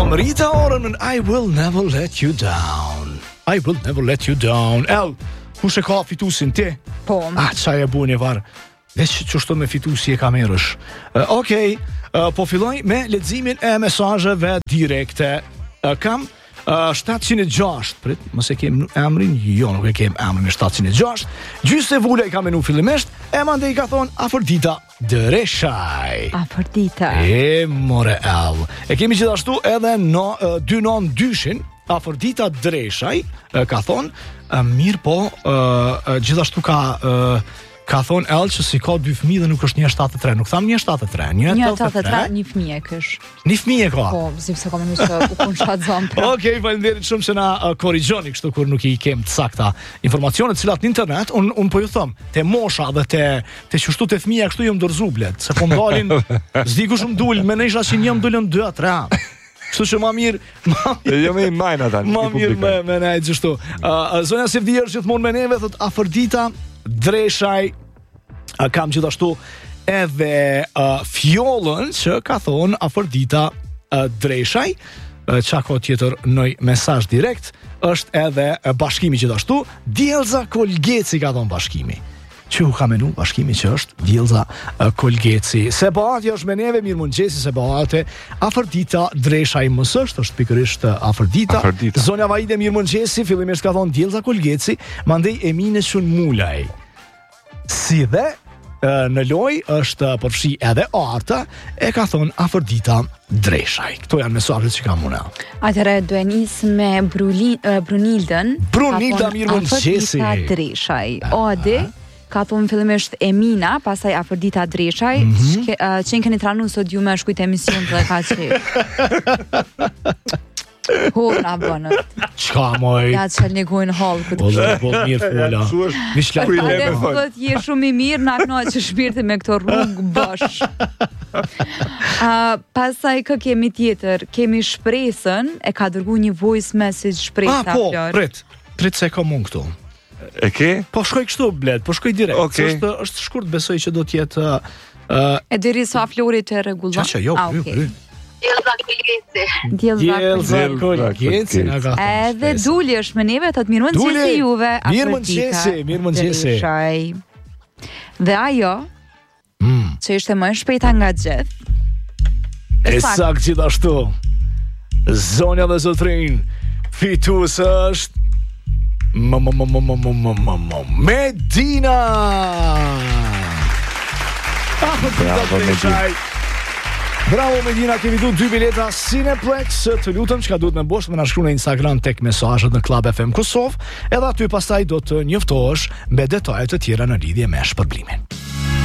Rita Ora në I Will Never Let You Down. I Will Never Let You Down. Kush e ka fitusin ti? Po. Çaj e buni var. Veç çështo me fituesi e kamerësh. Okej, po filloj me leximin e mesazheve direkte. Kam 706, prit, mos e kem emrin, jo, nuk e kem emrin e 706. Gjysë e vula i ka menu fillimisht, e mandej ka thonë Afrodita Dreshaj. Afrodita. More el. E kemi gjithashtu edhe no 292-shin, Afrodita Dreshaj, ka thonë, mirë po, gjithashtu ka thonë El që si ka 2 fëmijë dhe nuk është 1.73. Nuk tham 1.73, 1.83, një fëmijë kësh. Një fëmijë ka. Po, sepse kam mësuar se u konshadzon. Okej, faleminderit shumë që na korrigjoni kështu kur nuk i kem të sakta informacione të cilat në internet, un po ju them, te mosha dhe te çështu te fëmia kështu jam dorzu blet, se po ndalin, s'di kush më dul, më nesha si jam dolën 2-3. Kështu që ma mirë. Jo me i majnë ata. Ma mirë me nejtë gjithu. Zonja Sevdi është gjithmonë me neve, thot Afrodita Dreshaj. Kam gjithashtu edhe fjollën që ka thonë Afrodita Dreshaj. Qa ko tjetër nëj mesazh direkt, është edhe bashkimi gjithashtu. Djelza Kolgeci ka thonë bashkimi. Që u ka menu bashkimi që është Djelza Kolgeci. Sebati është me neve, mirë mëngjesi Sebati. Afrodita Dreshaj mos është pikërisht Afrodita. Zonja Vaide, mirë mëngjesi, fillimisht ka thonë Djelza Kolgeci, mandej Emine Shun Mulaj. Si dhe në loj është përfshi edhe Arta, e ka thonë Afrodita Dreshaj. Këto janë mesazhet që kam unë. Atëherë do e nis me Brunildën. Brunilda, mirë mëngjesi. Afrodita Dreshaj. Odi ka thonë fillimisht Emina, pastaj Afrodita Dreshaj, që keni tranu sot ju me shkujt emision dhe ka që na bënët. Qka moj? Ja që një gojnë halë këtë Po mirë fola. Ade thot je shumë i mirë, na këno që shpirti me këto rrugë bësh. Pasaj kë kemi tjetër, kemi shpresën, e ka dërgu një voice message shpresa. Po, prit se ka mund këtu. E ke? Po shkoj kështu bled, po shkoj direkt. Okay. Është shkurt, besoj që do t'jetë e deri sa Flori të rregullon. Qa, jo, Djelza Kolgeci. Djelza Kolgeci. Edhe Duli është me neve, thot mirë mëngjesi juve. Mirë mëngjesi. Dhe ajo, që ishte më e shpejta nga gjithë. E sakt gjithashtu. Zonja dhe zotrin, fitues është Medina. Bravo Medina, kemi du 2 bileta Cineplex. Të lutëm që ka duhet me bosh me na shkruaj në Instagram tek mesazhet në Club FM Kosovë, edhe aty pastaj do të njoftohesh me detajet të tjera në lidhje me shpërblimin.